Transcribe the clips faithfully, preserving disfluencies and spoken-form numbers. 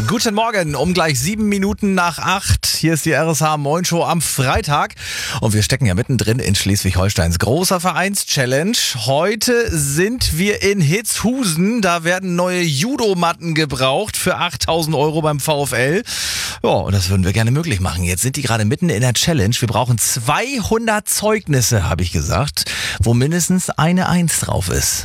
Guten Morgen, um gleich sieben Minuten nach acht. Hier ist die R S H Moin Show am Freitag. Und wir stecken ja mittendrin in Schleswig-Holsteins großer Vereins-Challenge. Heute sind wir in Hitzhusen. Da werden neue Judomatten gebraucht für achttausend Euro beim VfL. Ja, und das würden wir gerne möglich machen. Jetzt sind die gerade mitten in der Challenge. Wir brauchen zweihundert Zeugnisse, habe ich gesagt, wo mindestens eine Eins drauf ist.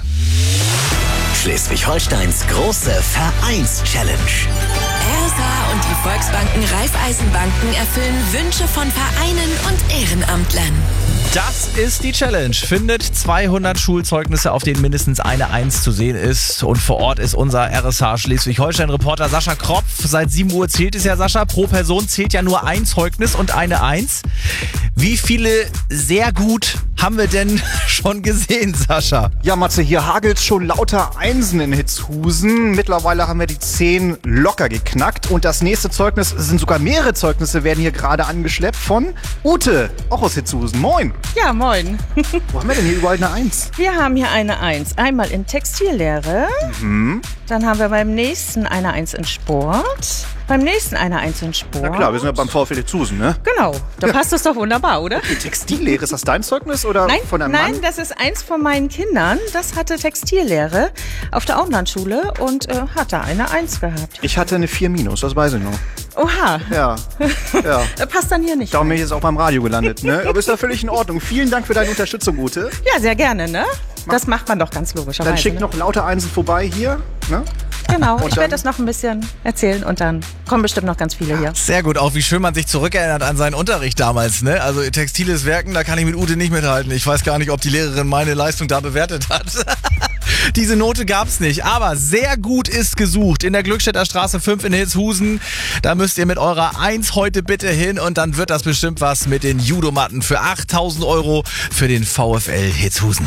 Schleswig-Holsteins große Vereins-Challenge. R S H und die Volksbanken Raiffeisenbanken erfüllen Wünsche von Vereinen und Ehrenamtlern. Das ist die Challenge. Findet zweihundert Schulzeugnisse, auf denen mindestens eine Eins zu sehen ist. Und vor Ort ist unser R S H Schleswig-Holstein-Reporter Sascha Kropf. Seit sieben Uhr zählt es ja, Sascha. Pro Person zählt ja nur ein Zeugnis und eine Eins. Wie viele sehr gut haben wir denn schon gesehen, Sascha? Ja, Matze, hier hagelt's schon lauter Einsen in Hitzhusen. Mittlerweile haben wir die zehn locker geknackt. Und das nächste Zeugnis, es sind sogar mehrere Zeugnisse, werden hier gerade angeschleppt von Ute, auch aus Hitzhusen. Moin. Ja, moin. Wo haben wir denn hier überall eine Eins? Wir haben hier eine Eins. Einmal in Textillehre. Mhm. Dann haben wir beim nächsten eine Eins in Sport. Beim nächsten eine Eins in Sport. Na klar, wir sind ja beim VfL Hitzhusen, ne? Genau. Da passt es doch wunderbar, oder? Die Textillehre, ist das dein Zeugnis oder Nein, von deinem nein, Mann? das ist eins von meinen Kindern. Das hatte Textillehre auf der Auenlandschule und äh, hat da eine Eins gehabt. Ich hatte eine vier minus, das weiß ich noch. Oha. Ja, ja. Das passt dann hier nicht. Darum bin ich jetzt auch beim Radio gelandet, ne? Aber ist ja völlig in Ordnung. Vielen Dank für deine Unterstützung, Ute. Ja, sehr gerne, ne? Das macht man doch ganz logischerweise. Dann schick ne? noch lauter Einsen vorbei hier, ne? Genau, Und ich dann- werde das noch ein bisschen erzählen und dann kommen bestimmt noch ganz viele hier. Sehr gut, auch wie schön man sich zurückerinnert an seinen Unterricht damals, ne? Also textiles Werken, da kann ich mit Ute nicht mithalten. Ich weiß gar nicht, ob die Lehrerin meine Leistung da bewertet hat. Diese Note gab's nicht, aber sehr gut ist gesucht. In der Glückstädter Straße fünf in Hitzhusen. Da müsst ihr mit eurer Eins heute bitte hin und dann wird das bestimmt was mit den Judomatten für achttausend Euro für den VfL Hitzhusen.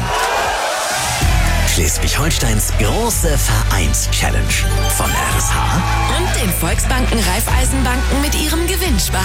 Schleswig-Holsteins große Vereins-Challenge von R S H Und den Volksbanken Raiffeisenbanken mit ihrem Gewinnsparen.